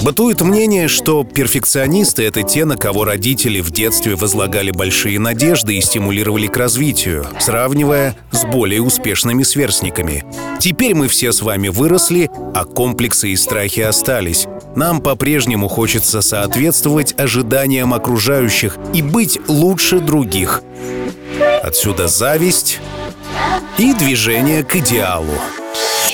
Бытует мнение, что перфекционисты — это те, на кого родители в детстве возлагали большие надежды и стимулировали к развитию, сравнивая с более успешными сверстниками. Теперь мы все с вами выросли, а комплексы и страхи остались. Нам по-прежнему хочется соответствовать ожиданиям окружающих и быть лучше других. Отсюда зависть и движение к идеалу.